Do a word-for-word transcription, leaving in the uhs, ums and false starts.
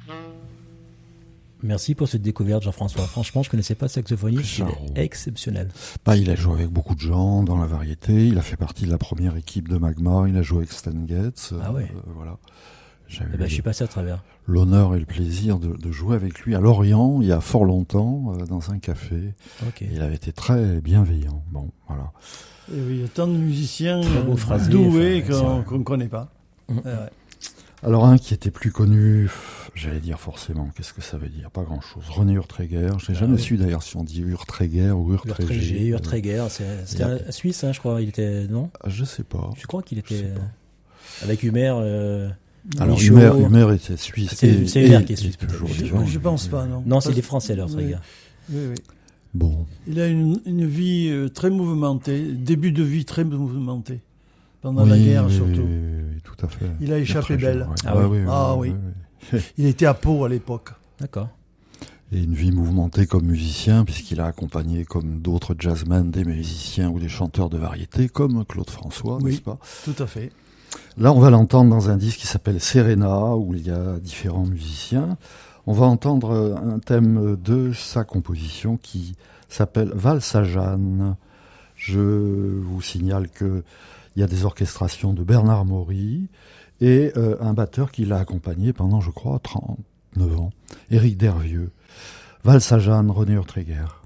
Merci pour cette découverte, Jean-François. Franchement, je ne connaissais pas ce saxophoniste, il est exceptionnel. Bah, il a joué avec beaucoup de gens dans la variété, il a fait partie de la première équipe de Magma, il a joué avec Stan Getz. Ah ouais. Euh, voilà. J'avais Eh ben, je suis passé à travers. L'honneur et le plaisir de, de jouer avec lui à Lorient, il y a fort longtemps, euh, dans un café. Okay. Il avait été très bienveillant. Bon, voilà. Et oui, il y a tant de musiciens phrasé, doués enfin, qu'on ne connaît pas. Mmh. Ouais, ouais. Alors un qui était plus connu, j'allais dire forcément, qu'est-ce que ça veut dire? Pas grand-chose. René Urtreger, je n'ai ah, jamais oui. su d'ailleurs si on dit Urtreger ou Urtreger. Urtreger, Urtreger, c'est, c'était un Suisse, hein, je crois. Il était, non? Je sais pas. Je crois qu'il était avec Humer. Euh, Alors Michaud. Humer, Humer était suisse. C'est, et, c'est Humer et, qui est suisse. toujours Je, vivant. je pense pas, non. Non, c'est des Français, Urtreger. Oui, oui. Bon. Il a une, une vie euh, très mouvementée, début de vie très mouvementé. Pendant oui, la guerre, oui, surtout. Oui, oui, tout à fait. Il a échappé belle. Ouais. Ah, ouais, oui. oui, Ah oui, oui. oui, oui. Il était à Pau à l'époque. D'accord. Et une vie mouvementée comme musicien, puisqu'il a accompagné, comme d'autres jazzmen, des musiciens ou des chanteurs de variété, comme Claude François, oui, n'est-ce pas? Tout à fait. Là, on va l'entendre dans un disque qui s'appelle Serena, où il y a différents musiciens. On va entendre un thème de sa composition qui s'appelle Valse à Jeanne. Je vous signale que il y a des orchestrations de Bernard Maury et euh, un batteur qui l'a accompagné pendant, je crois, trente-neuf ans, Éric Dervieux. Valse à Jeanne, René Urtreger.